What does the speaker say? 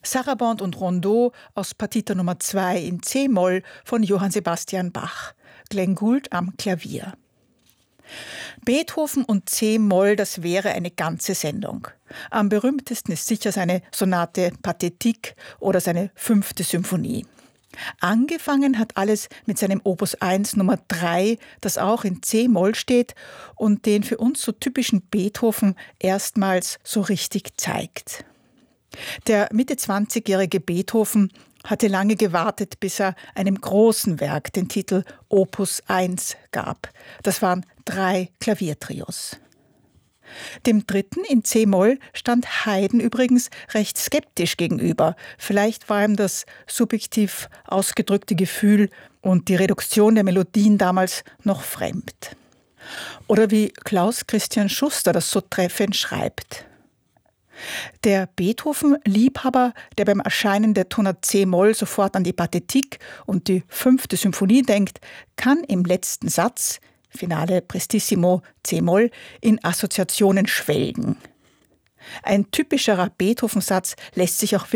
Sarabande und Rondeau aus Partita Nummer 2 in C-Moll von Johann Sebastian Bach. Glenn Gould am Klavier. Beethoven und C-Moll, das wäre eine ganze Sendung. Am berühmtesten ist sicher seine Sonate Pathétique oder seine 5. Symphonie. Angefangen hat alles mit seinem Opus 1 Nummer 3, das auch in C-Moll steht und den für uns so typischen Beethoven erstmals so richtig zeigt. Der Mitte 20-jährige Beethoven hatte lange gewartet, bis er einem großen Werk den Titel Opus 1 gab. Das waren 3 Klaviertrios. Dem 3. in C-Moll stand Haydn übrigens recht skeptisch gegenüber. Vielleicht war ihm das subjektiv ausgedrückte Gefühl und die Reduktion der Melodien damals noch fremd. Oder wie Klaus Christian Schuster das so treffend schreibt: Der Beethoven-Liebhaber, der beim Erscheinen der Tonart C-Moll sofort an die Pathétique und die 5. Symphonie denkt, kann im letzten Satz, Finale Prestissimo C-Moll, in Assoziationen schwelgen. Ein typischerer Beethoven-Satz lässt sich auch